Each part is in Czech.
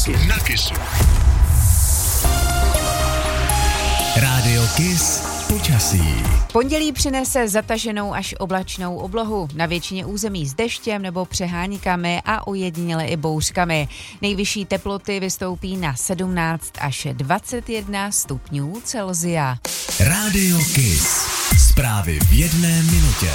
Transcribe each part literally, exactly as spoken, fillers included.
Kissu. Na Kissu. Rádio Kiss. Počasí. Pondělí přinese zataženou až oblačnou oblohu. Na většině území s deštěm nebo přeháníkami a ojediněle i bouřkami. Nejvyšší teploty vystoupí na sedmnáct až dvacet jedna stupňů Celsia. Rádio Kiss. Zprávy v jedné minutě.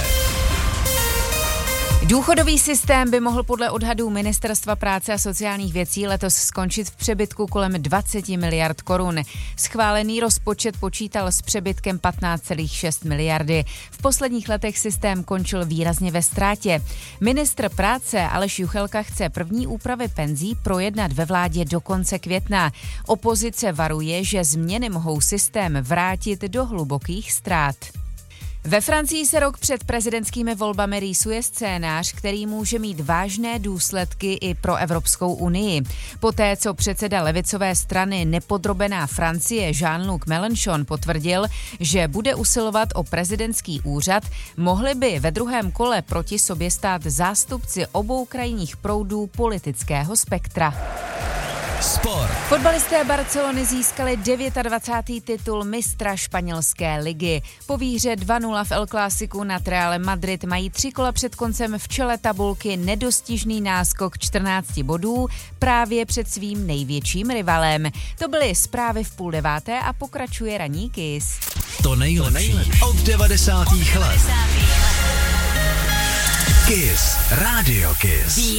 Důchodový systém by mohl podle odhadů Ministerstva práce a sociálních věcí letos skončit v přebytku kolem dvacet miliard korun. Schválený rozpočet počítal s přebytkem patnáct celá šest miliardy. V posledních letech systém končil výrazně ve ztrátě. Ministr práce Aleš Juchelka chce první úpravy penzí projednat ve vládě do konce května. Opozice varuje, že změny mohou systém vrátit do hlubokých ztrát. Ve Francii se rok před prezidentskými volbami rýsuje scénář, který může mít vážné důsledky i pro Evropskou unii. Poté, co předseda levicové strany Nepodrobená Francie Jean-Luc Mélenchon potvrdil, že bude usilovat o prezidentský úřad, mohli by ve druhém kole proti sobě stát zástupci obou krajních proudů politického spektra. Sport. Fotbalisté Barcelony získali dvacátý devátý titul mistra španělské ligy. Po výhře dva nula v El Clásiku nad Realem Madrid mají tři kola před koncem v čele tabulky nedostižný náskok čtrnácti bodů právě před svým největším rivalem. To byly zprávy v půl deváté a pokračuje ranní Kiss. To nejlepší od devadesátých let. Kiss. Rádio Kiss.